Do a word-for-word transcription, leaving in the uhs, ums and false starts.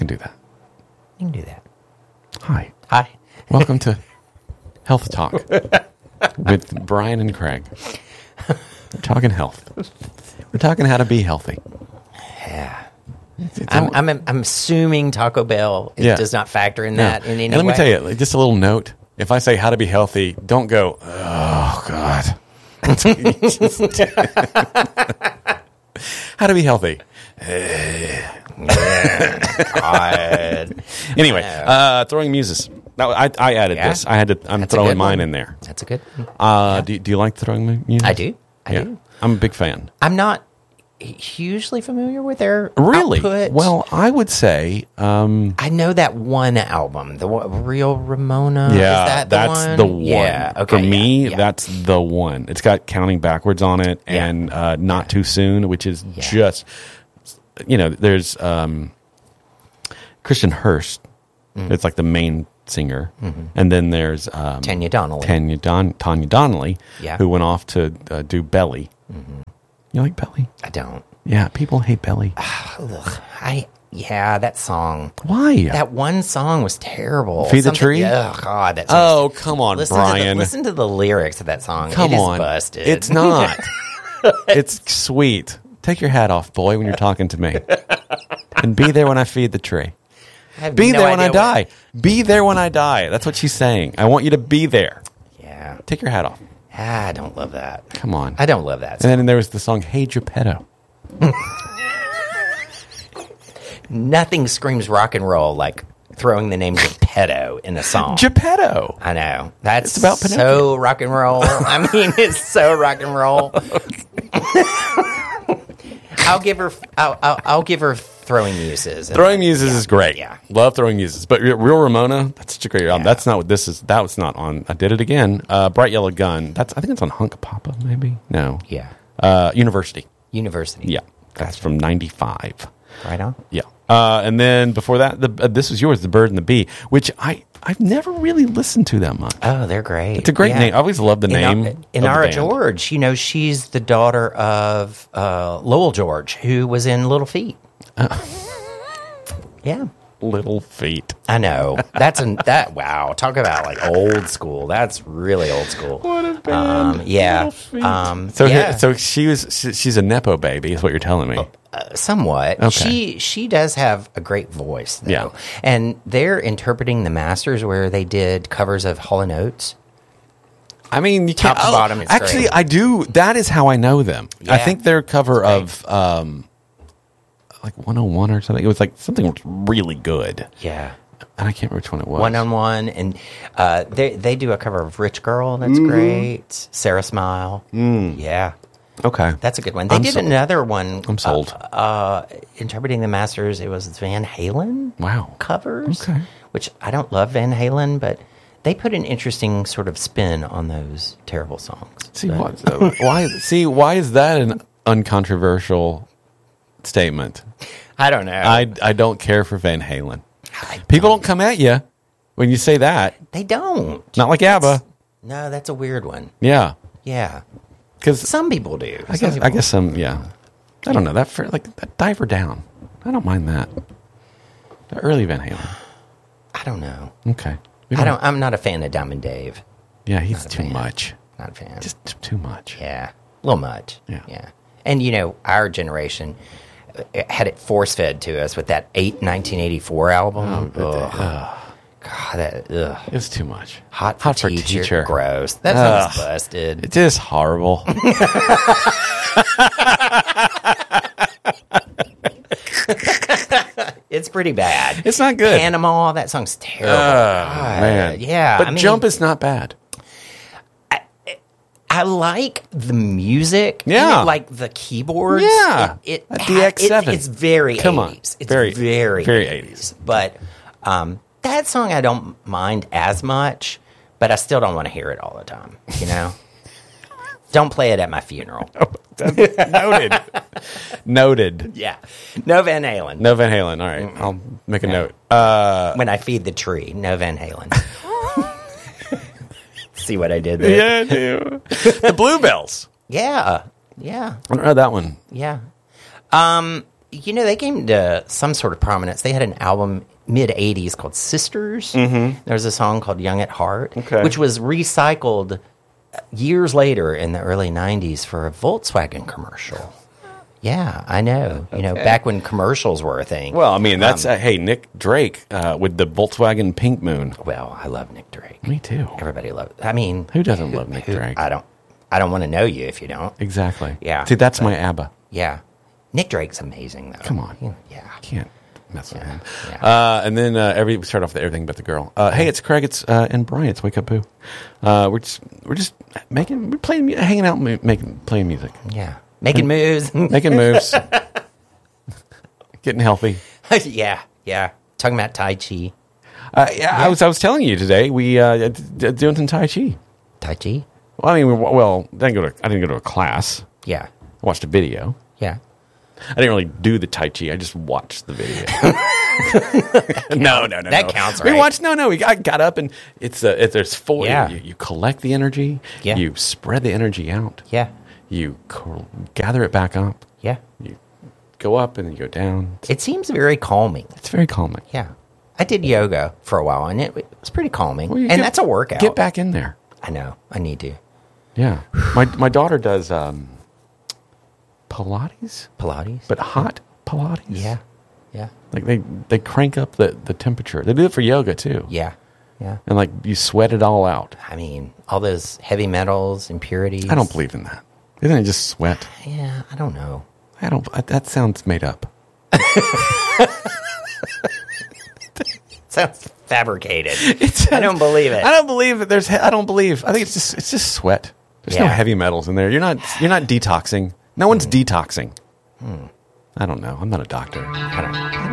can do that. You can do that. Hi. Hi. Welcome to Health Talk with Brian and Craig. We're talking health. We're talking how to be healthy. Yeah. It's, it's I'm, all- I'm I'm assuming Taco Bell it Yeah. does not factor in that No. in any and let way. me tell you, like, just a little note. If I say how to be healthy, don't go, oh, God. How to be healthy. God. Anyway, uh, throwing muses. That, was- I, I added Yeah. this. I had to. I'm That's a throwing good mine one. in there. That's a good one. Uh, do, do you like throwing mu- muses? I do. I yeah. do. I'm a big fan. I'm not hugely familiar with their Really? output. Well, I would say, um, I know that one album, the one, Real Ramona. yeah, Is that the that's one? the one. Yeah. Okay. For me, yeah, yeah. that's the one. It's got Counting Backwards on it, Yeah. and uh, Not Too Soon, which is Yeah. just, you know, there's um, Christian Hurst. Mm. It's like the main singer, and then there's um, Tanya Donnelly. Tanya, Don- Tanya Donnelly, Yeah. who went off to uh, do Belly. You like Belly? I don't. Yeah, people hate Belly. Ugh, I yeah, that song. Why? That one song was terrible. Feed the Something- Tree? Oh God, that song. Oh, come on, listen Brian. To the, listen to the lyrics of that song. Come it is on. busted. It's not. It's sweet. Take your hat off, boy, when you're talking to me. And be there when I feed the tree. I have Be no there when I idea die. what- Be there when I die. That's what she's saying. I want you to be there. Yeah, Take your hat off. I don't love that. Come on. I don't love that. And Song. then there was the song Hey Geppetto. Nothing screams rock and roll like throwing the name Geppetto in a song. Geppetto. I know. That's It's about so Pinocchio. rock and roll. I mean, it's so rock and roll. I'll give her. I'll, I'll, I'll give her throwing muses. Throwing Muses Yeah. is great. Yeah. Love Throwing Muses. But Re- Real Ramona, that's such a great album. Yeah. That's not what this is. That was not on. I did it again. Uh, Bright Yellow Gun. That's. I think it's on Hunk Papa, maybe. No. Yeah. Uh, University. University. Yeah. That's from ninety-five. Right on. Yeah. Uh, and then before that, the, uh, this was yours, The Bird and the Bee, which I, I've never really listened to that much. Oh, they're great. It's a great Yeah. name. I always loved the name. In, of Inara the band. George, you know, she's the daughter of uh, Lowell George, who was in Little Feat. Yeah. Little Feet. I know. That's an that wow. Talk about like old school. That's really old school. What a band. Um, yeah. Little Feet. Um, So, yeah. here- so she was. She, she's a nepo baby, is what you're telling me. Uh, somewhat. Okay. She she does have a great voice, though. Yeah. And they're interpreting the Masters where they did covers of Hall and Oates. I mean, you Top can't. to oh, bottom, it's actually, great. I do. That is how I know them. I Yeah. think their cover It's of um, like one oh one or something. It was like something really good, Yeah. and I can't remember which one it was. One on one, and uh, they they do a cover of Rich Girl. That's Mm-hmm. great. Sarah Smile. Mm. Yeah, Okay, that's a good one. They I'm did sold. another one. I'm sold. Uh, uh, interpreting the Masters. It was Van Halen. Wow. Covers. Okay. Which I don't love Van Halen, but they put an interesting sort of spin on those terrible songs. See But- what? uh, why? See why is that an uncontroversial statement? I don't know. I I don't care for Van Halen. I People don't come at you when you say that. They don't. Not like ABBA. No, that's a weird one. Yeah, Yeah. because Some people do. I Some guess people I guess some. Yeah, I don't know that for like that diver down. I don't mind that. The early Van Halen. I don't know. Okay. We I don't. I'm not a fan of Diamond Dave. Yeah, he's Not a too fan. much. Not a fan. Just t- too much. yeah, a little much. Yeah. yeah. And you know, our generation uh, had it force fed to us with that eight nineteen eighty-four album. but the- Ugh. God, that ugh. It was too much. Hot for, Hot for teacher. teacher. Gross. That Ugh. sounds busted. It's just horrible. It's pretty bad. It's not good. Panama. That song's terrible. Oh, God, man. Yeah. But I mean, Jump is not bad. I like the music. Yeah. and, like the keyboards. Yeah. It, A it D X seven. It, it's very Come on. eighties. It's Very- very, very eighties. But um, that song I don't mind as much, but I still don't want to hear it all the time. You know? Don't play it at my funeral. Noted. Noted. Yeah. No Van Halen. No Van Halen. All right. I'll make a note. Uh, When I feed the tree, no Van Halen. See what I did there? yeah, I do. The Bluebells. Yeah. Yeah. I don't know that one. Yeah. Um, you know, they came to some sort of prominence. They had an album mid eighties called Sisters. Mm-hmm. There was a song called Young at Heart, Okay. which was recycled years later in the early nineties for a Volkswagen commercial. Yeah, I know. You know, Okay. back when commercials were a thing. Well, I mean, that's uh, hey Nick Drake uh, with the Volkswagen Pink Moon. Well, I love Nick Drake. Me too. Everybody loves. I mean, Who doesn't love Nick who- Drake? I don't. I don't want to know you if you don't. Exactly. Yeah. See, that's my ABBA. Yeah, Nick Drake's amazing though. Come on. Yeah. Can't mess with him. yeah. Uh, and then uh, every we start off with everything but the girl. Uh, hey, it's Craig. It's uh, and Brian. It's Wake Up Boo. Uh, we're just we're just making we're playing mu- hanging out mu- making playing music, Yeah. Making moves. making moves, getting healthy. yeah. Yeah. Talking about Tai Chi. Uh, yeah, I was I was telling you today we uh, d- d- doing some Tai Chi. Tai Chi? Well, I mean, we, well, I didn't go to I didn't go to a class. Yeah. I watched a video. Yeah. I didn't really do the Tai Chi. I just watched the video. no, no, no. That no. counts, We right? watched. No, no. We got, got up and it's uh, it, there's four. Yeah. You, you collect the energy. Yeah. You spread the energy out. Yeah. You co- gather it back up. Yeah. You go up and then you go down. It seems very calming. It's very calming. Yeah. I did yoga for a while and it, it was pretty calming. Well, you and get- that's a workout. Get back in there. I know. I need to. Yeah. My my daughter does um, Pilates, Pilates? but hot Pilates. yeah. Yeah. Like they they crank up the the temperature. They do it for yoga too. Yeah. Yeah. And like you sweat it all out. I mean, all those heavy metals, impurities. I don't believe in that. Isn't it just sweat? Yeah, I don't know. I don't. That sounds made up. Sounds fabricated. It's, I don't believe it. I don't believe that there's. I don't believe. I think it's just. It's just sweat. There's no Yeah. heavy metals in there. You're not. You're not detoxing. No one's detoxing. I don't know. I'm not a doctor. I don't